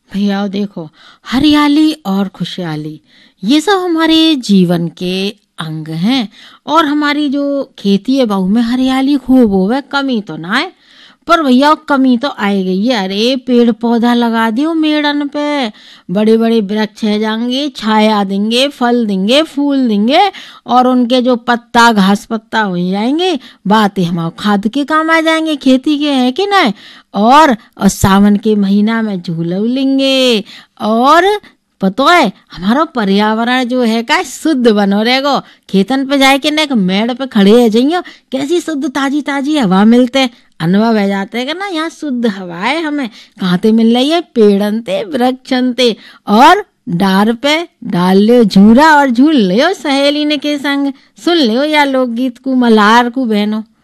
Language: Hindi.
भैया देखो, हरियाली और खुशहाली ये सब हमारे जीवन के अंग हैं। और हमारी जो खेती है बहू में हरियाली खूब होवे, कमी तो ना है। पर भैया कमी तो आएगी ही। अरे पेड़ पौधा लगा दियो मेड़न पे, बड़े बड़े वृक्ष है जाएंगे, छाया देंगे, फल देंगे, फूल देंगे, और उनके जो पत्ता घास पत्ता हो जाएंगे, बातें हमारे खाद के काम आ जाएंगे, खेती के है कि नहीं। और सावन के महीना में झूला लेंगे। और पतो है हमारा पर्यावरण जो है का शुद्ध बनो रहेगो। खेतन पे जाए के ना मेड़ पे खड़े रह जाइयो, कैसी शुद्ध ताजी ताजी हवा मिलते, अनुभव है जाते कि ना यहाँ शुद्ध हवाएं हमें कहाँ ते मिल रही है, पेड़न ते वृक्षन ते। और डार पे डाल लियो झूरा और झूल लियो सहेली ने के संग, सुन लियो या लोकगीत को मल्हार को बहनो।